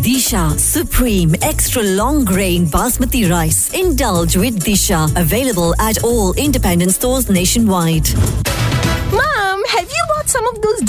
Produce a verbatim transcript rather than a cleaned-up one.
Disha Supreme Extra Long Grain Basmati Rice. Indulge with Disha. Available at all independent stores nationwide. Mom, have you bought some of those